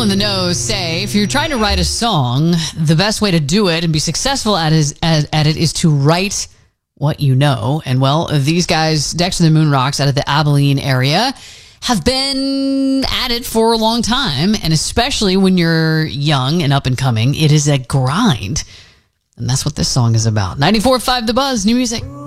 in the know say if you're trying to write a song, the best way to do it and be successful at it is to write what you know. And well, these guys, Dexter and the Moonrocks out of the Abilene area, have been at it for a long time. And especially when you're young and up and coming, it is a grind. And that's what this song is about. 94.5 The Buzz, new music.